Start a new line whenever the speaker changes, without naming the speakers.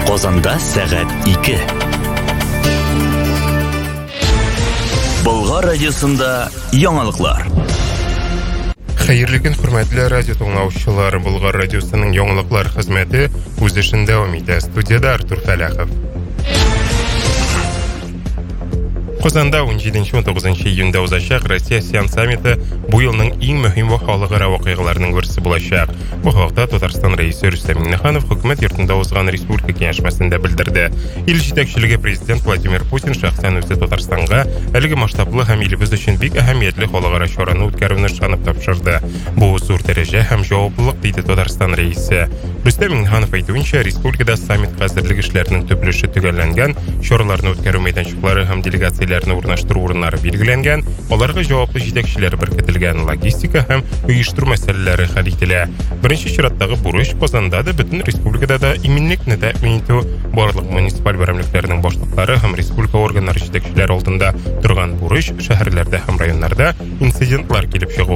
Казанда сәгать 2. Болгар радиосында яңалыклар.
Хәерле көн, хөрмәтле радио тыңлаучылар. Болгар радиосының яңалыклар хезмәте үз эшен дәвам итә. Студияда Артур Фәләхов. Казанда 17-19 июньдә узачак Россия СИАН саммиты бу елның иң мөһим халыкара вакыйгаларының берсе булачак. Бу хакта Татарстан рәисе Рөстәм Миңнеханов хөкүмәт йортында узган республика киңәшмәсендә белдерде. Ил җитәкчелеге президент Владимир Путин шәхсән үзе Татарстанга әлеге масштаблы һәм илебез өчен бик әһәмиятле халыкара чараны үткәрүне ышанып тапшырды. Бу зур дәрәҗә һәм җаваплылык, диде Татарстан рәисе. Рөстәм Миңнеханов әйтүенчә, республикада саммитка әзерлек эшләренең төп өлеше төгәлләнгән, чараларны үткәрү мәйданчыклары һәм делегацияләрне урнаштыру урыннары билгеләнгән, аларга җаваплы җитәкчеләр беркетелгән, логистика һәм оештыру мәсьәләләре хәл ителә. Беренче чираттагы бурыч Казанда да, бөтен республикада да иминлекне тәэмин итү, барлык муниципаль берәмлекләрнең башлыклары һәм республика органнары җитәкчеләре алдында торган бурыч, шәһәрләрдә һәм районнарда инцидентлар килеп чыгу